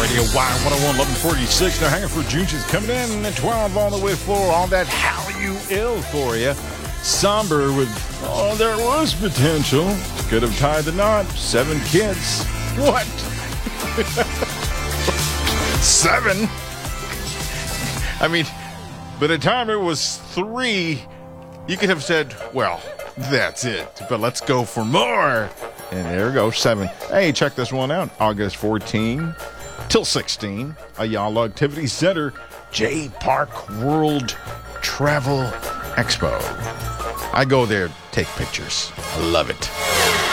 Radio Y101 1146. Now hanging for Junches coming in at 12 all the way 4. All that how you ill for you. Somber with, there was potential. Could have tied the knot. 7 kids. What? 7? I mean, by the time it was 3, you could have said, well, that's it. But let's go for more. And there we go, 7. Hey, check this one out. August 14 till 16, Ayala Activity Center, J Park World Travel Expo. I go there, take pictures. I love it.